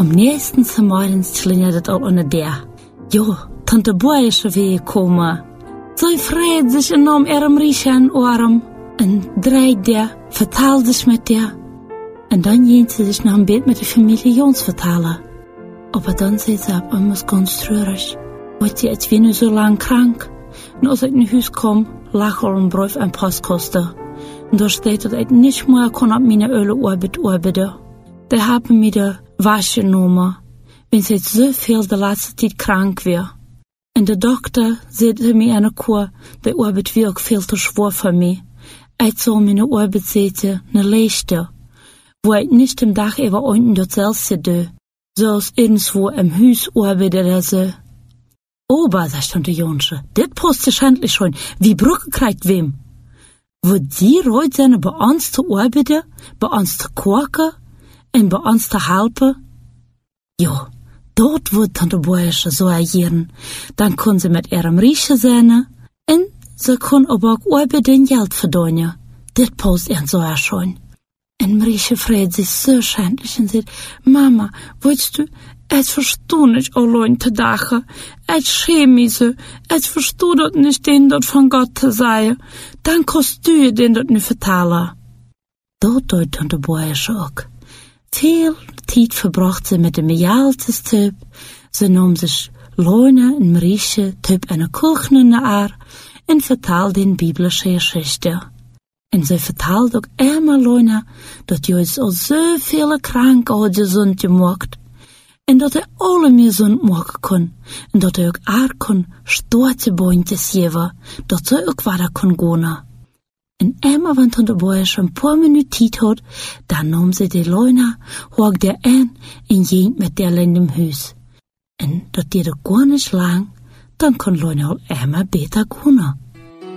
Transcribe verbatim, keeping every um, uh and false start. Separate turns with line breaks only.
Om nästens morgens slingert het al onder der. Jo, tante Boy is er weer gekomen. Zij vreet zich enorm erm Risha aan oorem. En draait der, vertaalt zich met der. En dan ging ze zich nog een beetje met de familie Jons vertalen. Aber dan zei ze op immers ganz treurig. Want je is weer nu zo lang krank. En als ik naar huis kom, lag al een brief en postkosten. En daar staat dat ik niet meer kon op mijn oude arbeid arbeiden. Die hebben me de was genomen. En ze is zoveel de laatste tijd krank weer. En de dokter zei me aan de koor, de arbeid weer ook veel te zwaar voor mij. Ik zou mijn arbeid zetten, een leeste. Wo ik niet de dag even unten datzelfde doe. Zoals irgendwo im huis arbeiden er zo. Ober, sagt der Jonsche, dit post schändlich schon, wie Brücke kriegt wem? Wird sie reut seine bei uns zu arbeiten, bei uns zu kochen und bei uns zu helfen? Jo, dort wird Tante Boyesche so agieren. Dann kann sie mit ihrem Riechen sein und sie kann aber auch arbeiten Geld verdienen. Dit post er so schon. Und Marieche freut sich so schändlich und sagt, Mama, willst du, ich verstehe nicht allein zu dagen. Ich schäme mich so. Ich verstehe dort nicht, den dort von Gott zu sein. Dann kannst du den dort nicht vertellen. Dort deut Tante Boyesche auch. Viel Zeit verbracht sie mit dem Jaltes Typ. Sie nahm sich Leune und Marieche Typ eine Kuchen in der Aar und vertelt den biblische Geschichte. En ze vertelt ook immer Leune, dat juist al zoveel kranken had gezond gemaakt. En dat hij alle meer gezond maken kon. En dat hij ook haar kon stoute boontjes geven, dat ze ook verder kon gaan. En immer wenn Tante Boyesche een paar minuten tijd had, dan nam ze de Leune, hoog der aan en ging met der in dem huis. En dat deed ook gar niet lang, dan kon Leune al immer beter gaan.